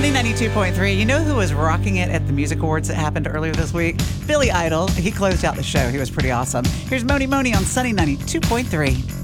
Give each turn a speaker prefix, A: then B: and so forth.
A: Sunny 92.3. You know who was rocking it at the music awards that happened earlier this week? Billy Idol. He closed out the show. He was pretty awesome. Here's Moni Moni on Sunny 92.3.